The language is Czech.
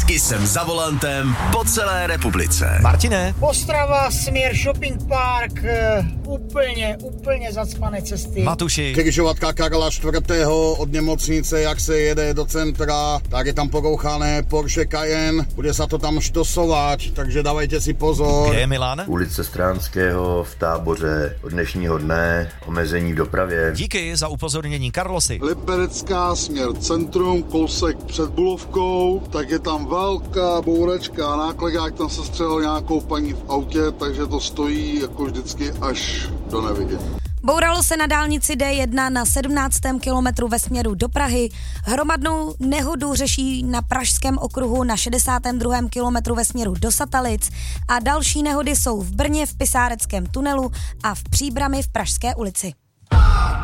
Vždycky jsem za volantem po celé republice. Martine. Ostrava, směr shopping park, úplně zacpané cesty. Matuši. Křižovatka Karla IV. Od nemocnice, jak se jede do centra, tak je tam porouchané Porsche Cayenne, bude se to tam štosovat, takže dávajte si pozor. Kde je Milan? Ulice Stránského v Táboře od dnešního dne, omezení v dopravě. Díky za upozornění, Karlosi. Liberecká, směr centrum, kousek před Bulovkou, tak je tam velká bouračka a nákladák, tam se střelil nějakou paní v autě, takže to stojí jako vždycky až do nevidění. Bouralo se na dálnici D1 na 17. kilometru ve směru do Prahy. Hromadnou nehodu řeší na Pražském okruhu na 62. kilometru ve směru do Satalic a další nehody jsou v Brně v Pisáreckém tunelu a v Příbrami v Pražské ulici.